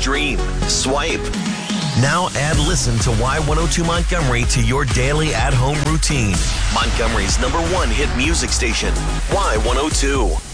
stream, swipe. Now add Listen to Y102 Montgomery to your daily at-home routine. Montgomery's #1 hit music station, Y102.